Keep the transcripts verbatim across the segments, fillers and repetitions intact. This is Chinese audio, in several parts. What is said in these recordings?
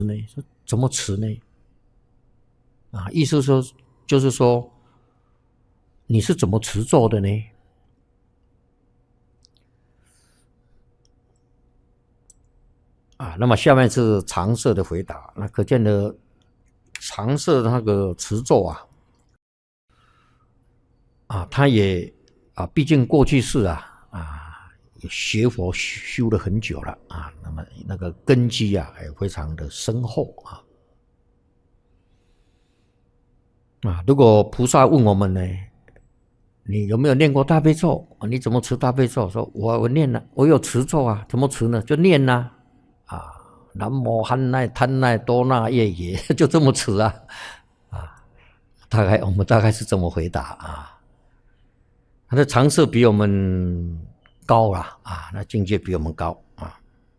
呢？说怎么持呢？啊，意思说就是说你是怎么持咒的呢？啊，那么下面是常设的回答，那可见的常设的那个持咒啊，啊，他也啊，毕竟过去世啊啊，学佛修了很久了啊，那么那个根基啊也非常的深厚啊。啊，如果菩萨问我们呢，你有没有念过大悲咒？你怎么持大悲咒？说我我念了，我有持咒啊，怎么持呢？就念呐、啊，啊，南无汉奈贪奈多那夜耶，就这么持啊，啊，大概我们大概是这么回答啊。他的常识比我们高啦，啊，那境界比我们高啊。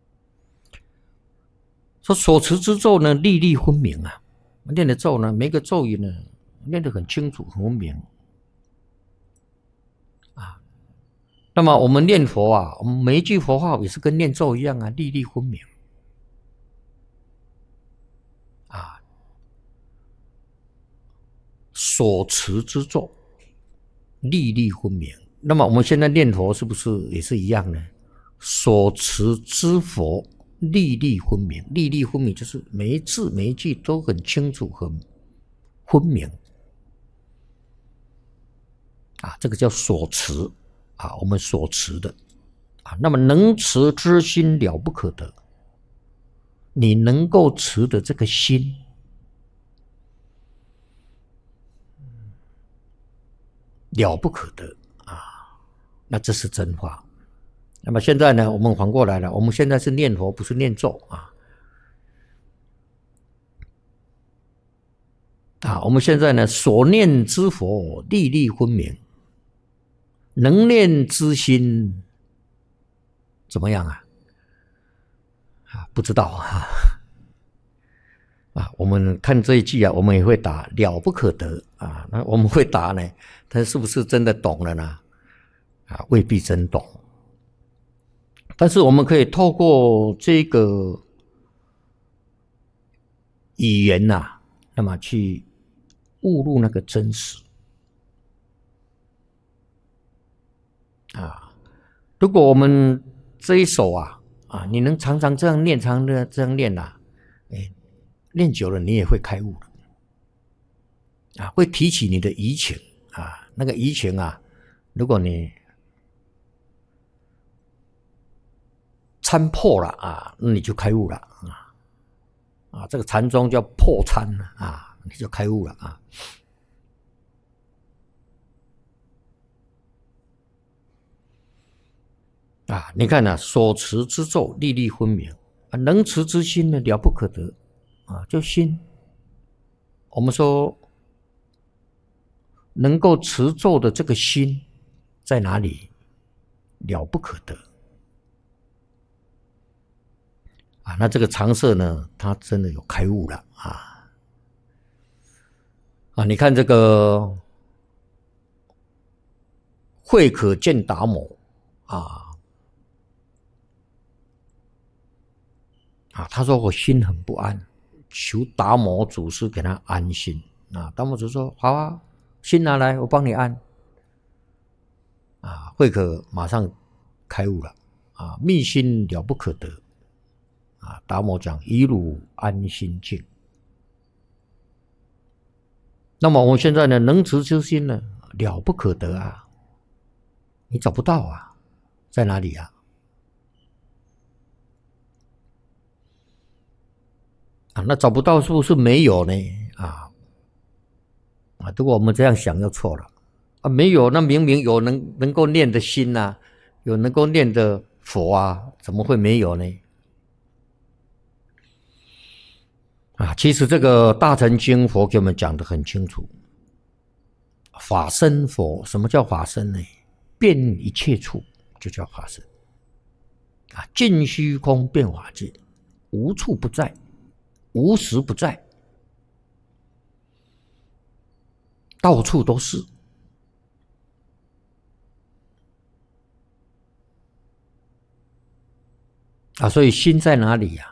说所持之咒呢，粒粒分明啊，念的咒呢，每个咒语呢，念得很清楚、很分明啊。那么我们念佛啊，我们每一句佛号也是跟念咒一样啊，粒粒分明啊。所持之咒，粒粒分明。那么我们现在念佛是不是也是一样呢？所持之佛，粒粒分明。粒粒分明就是每一字每一句都很清楚、很分明啊。这个叫所持啊，我们所持的啊。那么能持之心了不可得，你能够持的这个心。了不可得啊，那这是真话。那么现在呢，我们反过来了，我们现在是念佛，不是念咒啊。啊，我们现在呢，所念之佛粒粒分明，能念之心怎么样啊？啊，不知道啊。啊，我们看这一句啊，我们也会答了不可得啊。那我们会答呢，他是不是真的懂了呢？啊，未必真懂。但是我们可以透过这个语言呐、啊，那么去悟入那个真实啊。如果我们这一首啊啊，你能常常这样念，常常这样念呐、啊，哎，念久了你也会开悟的啊，会提起你的疑情啊，那个疑情啊，如果你参破了啊，那你就开悟了啊啊，这个禅宗叫破参啊，你就开悟了啊。啊，你看啊，所持之咒粒粒分明啊，能持之心呢了不可得啊，就心。我们说能够持咒的这个心在哪里？了不可得啊！那这个常舍呢，他真的有开悟了啊啊！你看这个慧可见达摩啊啊，他说我心很不安，求达摩祖师给他安心啊。达摩祖师说好啊，心拿来，我帮你安啊。慧可马上开悟了啊，密心了不可得啊。达摩讲以汝安心境。那么我们现在呢，能持之心呢，了不可得啊，你找不到啊，在哪里啊？啊，那找不到是不是没有呢？啊啊，如果我们这样想就错了啊，没有，那明明有能能够念的心啊，有能够念的佛啊，怎么会没有呢？啊，其实这个大乘经佛给我们讲得很清楚，法身佛，什么叫法身呢？遍一切处就叫法身啊，尽虚空遍法界，无处不在，无时不在，到处都是啊。所以心在哪里呀、